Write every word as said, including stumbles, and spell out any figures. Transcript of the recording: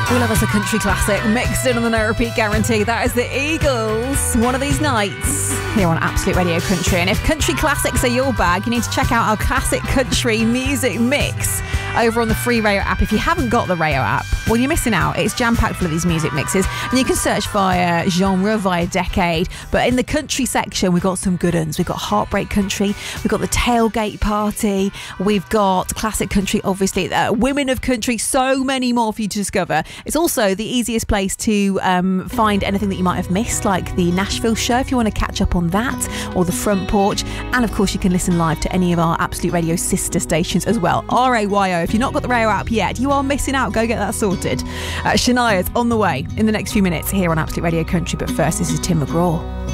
We love us a country classic mixed in on the no repeat guarantee. That is the Eagles. One of these nights here on Absolute Radio Country. And if country classics are your bag, you need to check out our classic country music mix over on the free Rayo app. If you haven't got the Rayo app, well, you're missing out. It's jam-packed full of these music mixes, and you can search via genre, via decade. But in the country section, we've got some good ones. We've got Heartbreak Country, we've got the Tailgate Party, we've got classic country, obviously, uh, Women of Country, so many more for you to discover. It's also the easiest place to um, find anything that you might have missed, like the Nashville show, if you want to catch up on that, or the Front Porch. And of course, you can listen live to any of our Absolute Radio sister stations as well. R A Y O. If you've not got the Rayo app yet, you are missing out. Go get that sorted. Uh, Shania's on the way in the next few minutes here on Absolute Radio Country. But first, this is Tim McGraw.